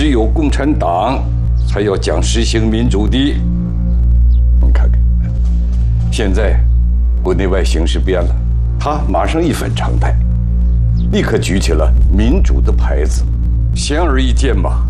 只有共产党才要讲实行民主的。你看看，现在国内外形势变了，他马上一反常态，立刻举起了民主的牌子，显而易见嘛。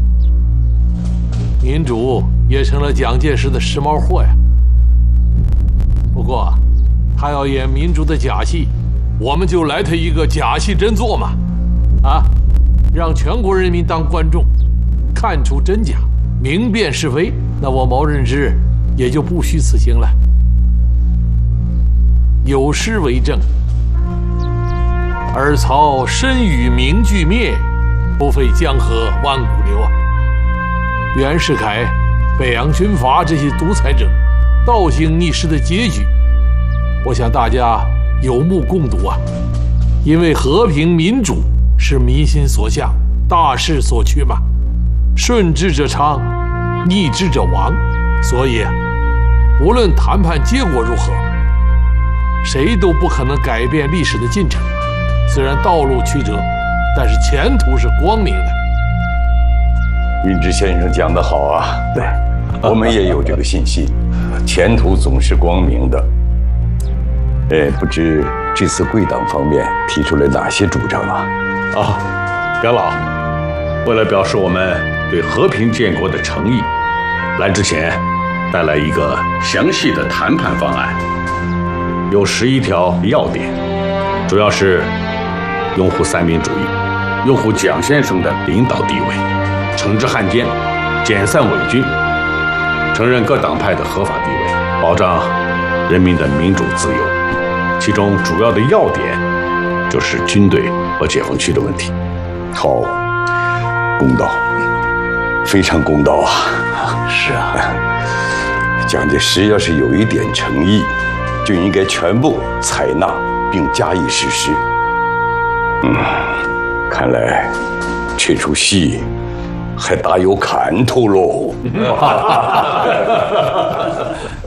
民主也成了蒋介石的时髦货呀。不过，他要演民主的假戏，我们就来他一个假戏真做嘛，啊，让全国人民当观众，看出真假，明辨是非。那我毛任之也就不虚此行了。有诗为证：尔曹身与名俱灭，不废江河万古流啊。袁世凯、北洋军阀这些独裁者倒行逆施的结局，我想大家有目共睹啊。因为和平民主是民心所向，大势所趋嘛，顺之者昌，逆之者亡。所以无论谈判结果如何，谁都不可能改变历史的进程。虽然道路曲折，但是前途是光明的。 云之先生讲得好啊，对，我们也有这个信心，前途总是光明的。不知这次贵党方面提出了哪些主张啊？ 表老，为了表示我们对和平建国的诚意，来之前带来一个详细的谈判方案，有11条要点，主要是拥护三民主义，拥护蒋先生的领导地位，惩治汉奸，解散伪军，承认各党派的合法地位，保障人民的民主自由。其中主要的要点就是军队和解放区的问题。 好，公道，非常公道啊！ 是啊， 蒋介石要是有一点诚意，就应该全部采纳并加以实施。看来这出戏还大有看头喽。